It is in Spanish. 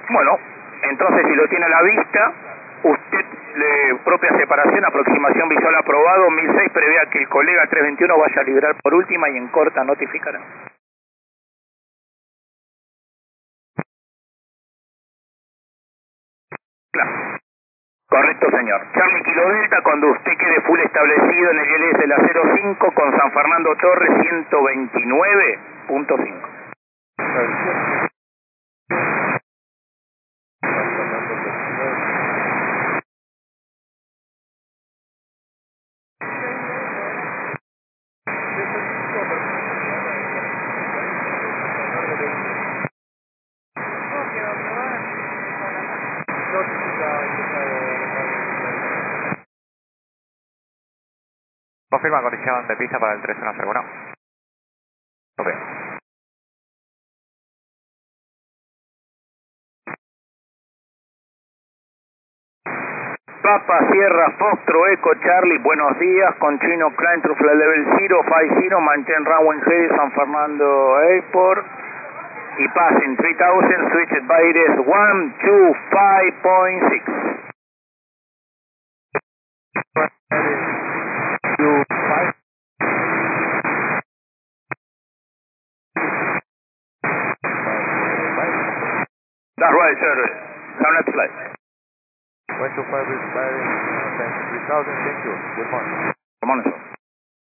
Bueno, entonces si lo tiene a la vista, usted, propia separación, aproximación visual aprobado, 1006, prevea que el colega 321 vaya a liberar por última y en corta notificará. Claro. Correcto, señor. Charlie Kilo Delta, cuando usted quede full establecido en el ILS de la 05 con San Fernando Torres 129.5. Confirma condición de pista para el 3101. Ok. Papa Sierra Foxtro Eco Charlie, buenos días, con Chino Klein Truffle Level 050, maintain runway heavy San Fernando Airport y passing 3000, switched by Iris 125.6. That's right, sir. Have a nice flight. 125 is firing, 3000, thank you. Good morning. Come on, sir.